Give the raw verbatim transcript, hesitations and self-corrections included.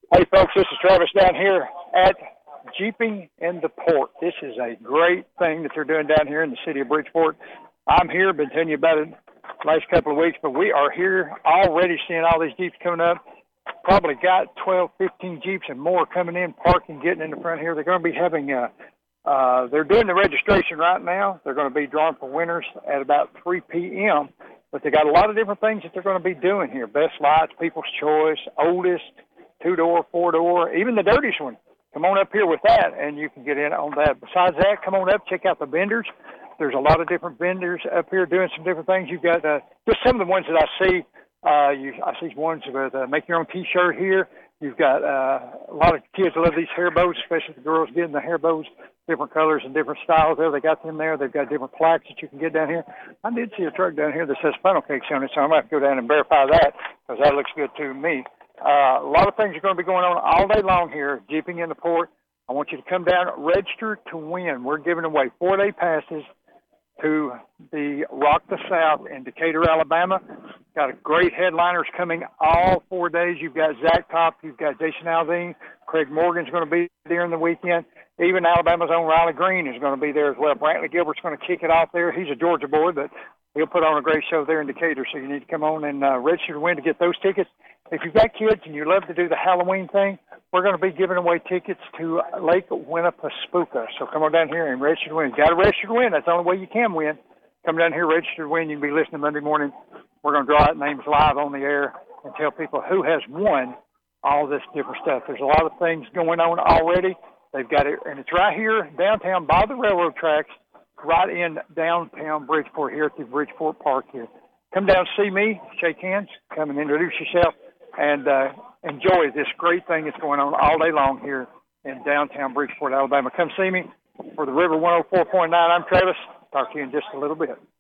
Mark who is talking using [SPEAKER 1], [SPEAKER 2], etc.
[SPEAKER 1] Hey, folks, this is Travis down here at Jeeping in the Port. This is a great thing that they're doing down here in the city of Bridgeport. I'm here, been telling you about it the last couple of weeks, but we are here already seeing all these Jeeps coming up. Probably got twelve, fifteen Jeeps and more coming in, parking, getting in the front here. They're going to be having, uh, uh, they're doing the registration right now. They're going to be drawn for winners at about three p.m., but they got a lot of different things that they're going to be doing here. Best lights, people's choice, oldest, two-door, four-door, even the dirtiest one. Come on up here with that, and you can get in on that. Besides that, come on up, check out the vendors. There's a lot of different vendors up here doing some different things. You've got uh, just some of the ones that I see. Uh, you, I see ones with uh, make your own T-shirt here. You've got uh, a lot of kids love these hair bows, especially the girls getting the hair bows, different colors and different styles there. They got them there. They've got different plaques that you can get down here. I did see a truck down here that says funnel cakes on it, so I'm going to have to go down and verify that because that looks good to me. Uh, a lot of things are going to be going on all day long here, Jeeping in the Port. I want you to come down, register to win. We're giving away four-day passes to the Rock the South in Decatur, Alabama. Got a great headliners coming all four days. You've got Zach Top, you've got Jason Aldean, Craig Morgan's going to be there in the weekend. Even Alabama's own Riley Green is going to be there as well. Brantley Gilbert's going to kick it off there. He's a Georgia boy, but he'll put on a great show there in Decatur, so you need to come on and uh, register to win to get those tickets. If you've got kids and you love to do the Halloween thing, we're going to be giving away tickets to Lake Winnipesaukee. So come on down here and register to win. You got to register to win. That's the only way you can win. Come down here, register to win. You can be listening Monday morning. We're going to draw out names live on the air and tell people who has won all this different stuff. There's a lot of things going on already. They've got it, and it's right here downtown by the railroad tracks, right in downtown Bridgeport here at the Bridgeport Park here. Come down, see me, shake hands, come and introduce yourself, and uh, enjoy this great thing that's going on all day long here in downtown Bridgeport, Alabama. Come see me for the River one oh four point nine. I'm Travis. Talk to you in just a little bit.